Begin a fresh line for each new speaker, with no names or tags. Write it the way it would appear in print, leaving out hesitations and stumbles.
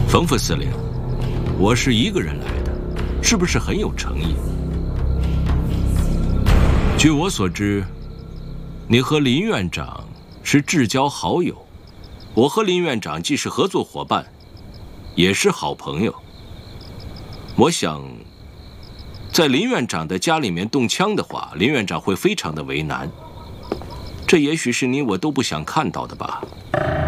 冯副司令，我是一个人来的，是不是很有诚意？据我所知，你和林院长是至交好友，我和林院长既是合作伙伴，也是好朋友。我想，在林院长的家里面动枪的话，林院长会非常的为难。这也许是你我都不想看到的吧。